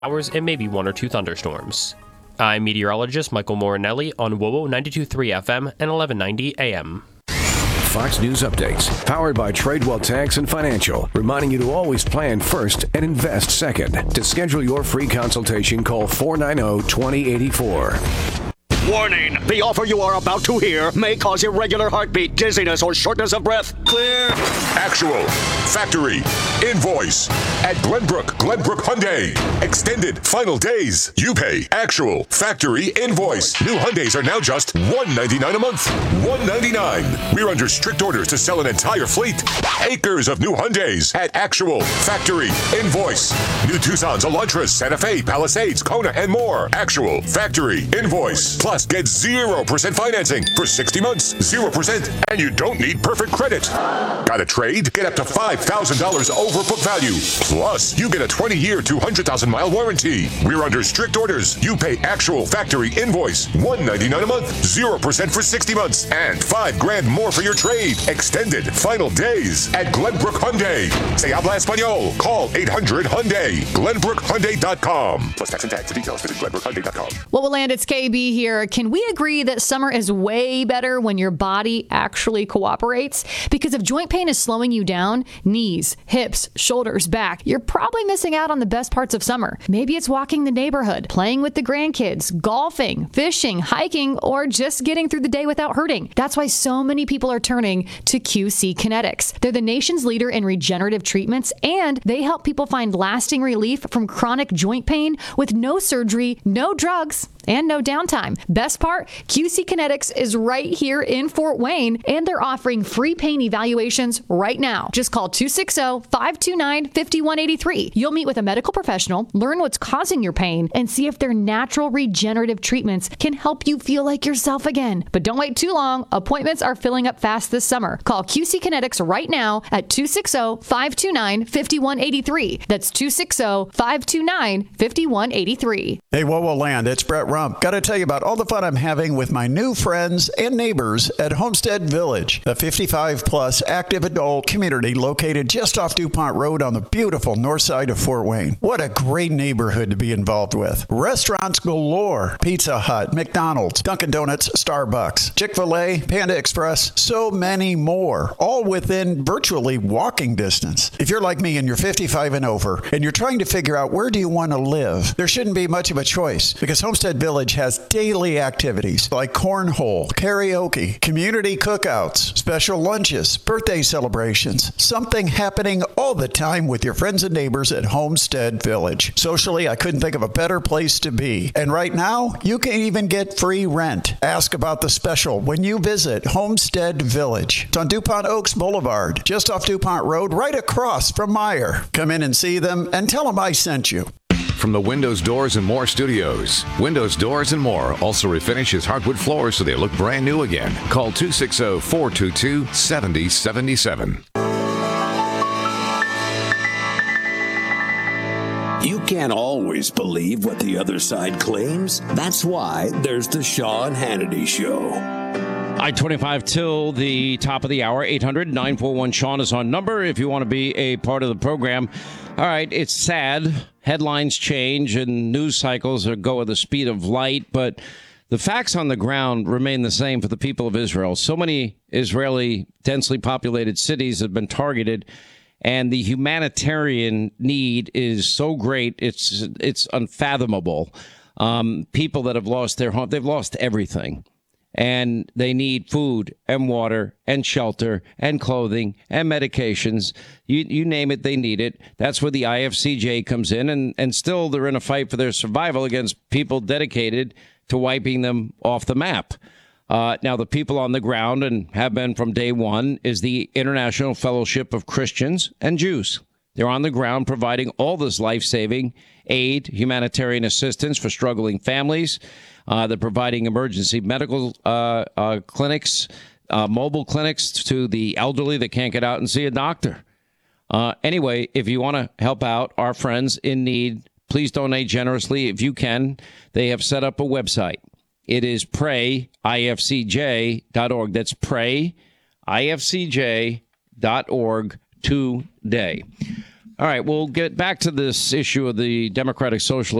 Hours and maybe 1 or 2 thunderstorms. I'm meteorologist Michael Morinelli on WOWO 92.3 FM and 1190 AM. Fox News updates, powered by Tradewell Tax and Financial, reminding you to always plan first and invest second. To schedule your free consultation, call 490-2084. Warning! The offer you are about to hear may cause irregular heartbeat, dizziness, or shortness of breath. Clear. Actual. Factory. Invoice. At Glenbrook Hyundai. Extended final days. You pay. Actual. Factory. Invoice. New Hyundais are now just $199 a month. $199. We're under strict orders to sell an entire fleet. Acres of new Hyundais at Actual. Factory. Invoice. New Tucson's, Elantras, Santa Fe, Palisades, Kona, and more. Actual. Factory. Invoice. Plus, get 0% financing for 60 months, 0%, and you don't need perfect credit. Got a trade? Get up to $5,000 over book value. Plus, you get a 20-year, 200,000-mile warranty. We're under strict orders. You pay Actual Factory Invoice, $199 a month, 0% for 60 months, and $5,000 more for your trade. Extended final days at Glenbrook Hyundai. Se habla español. Call 800-HYUNDAI. GlenbrookHyundai.com. Plus tax and tag. For details, visit GlenbrookHyundai.com. What will land? It's KB here. Can we agree that summer is way better when your body actually cooperates? Because if joint pain is slowing you down, knees, hips, shoulders, back, you're probably missing out on the best parts of summer. Maybe it's walking the neighborhood, playing with the grandkids, golfing, fishing, hiking, or just getting through the day without hurting. That's why so many people are turning to QC Kinetics. They're the nation's leader in regenerative treatments, and they help people find lasting relief from chronic joint pain with no surgery, no drugs, and no downtime. Best part, QC Kinetics is right here in Fort Wayne, and they're offering free pain evaluations right now. Just call 260-529-5183. You'll meet with a medical professional, learn what's causing your pain, and see if their natural regenerative treatments can help you feel like yourself again. But don't wait too long. Appointments are filling up fast this summer. Call QC Kinetics right now at 260-529-5183. That's 260-529-5183. Hey, whoa, land, it's Brett Rump. Got to tell you about all the fun I'm having with my new friends and neighbors at Homestead Village, a 55-plus active adult community located just off DuPont Road on the beautiful north side of Fort Wayne. What a great neighborhood to be involved with. Restaurants galore. Pizza Hut, McDonald's, Dunkin' Donuts, Starbucks, Chick-fil-A, Panda Express, so many more, all within virtually walking distance. If you're like me and you're 55 and over, and you're trying to figure out where do you want to live, there shouldn't be much of a choice, because Homestead Village has daily activities like cornhole, karaoke, community cookouts, special lunches, birthday celebrations, something happening all the time with your friends and neighbors at Homestead Village. Socially, I couldn't think of a better place to be. And right now, you can even get free rent. Ask about the special when you visit Homestead Village. It's on DuPont Oaks Boulevard, just off DuPont Road, right across from Meijer. Come in and see them and tell them I sent you. From the Windows Doors and More Studios, Windows Doors and More also refinishes hardwood floors so they look brand new again. Call 260-422-7077. You can't always believe what the other side claims. That's why there's the Sean Hannity Show. I-25 till the top of the hour. 800-941-SEAN is on number if you want to be a part of the program. All right, it's sad. Headlines change and news cycles go at the speed of light, but the facts on the ground remain the same for the people of Israel. So many Israeli densely populated cities have been targeted, and the humanitarian need is so great, it's unfathomable. People that have lost their home, they've lost everything. And they need food and water and shelter and clothing and medications. You name it, they need it. That's where the IFCJ comes in. And still they're in a fight for their survival against people dedicated to wiping them off the map. Now, the people on the ground, and have been from day one, is the International Fellowship of Christians and Jews. They're on the ground providing all this life-saving aid, humanitarian assistance for struggling families. They're providing emergency medical clinics, mobile clinics to the elderly that can't get out and see a doctor. Anyway, if you want to help out our friends in need, please donate generously if you can. They have set up a website. It is prayifcj.org. That's prayifcj.org today. All right, we'll get back to this issue of the Democratic Socialist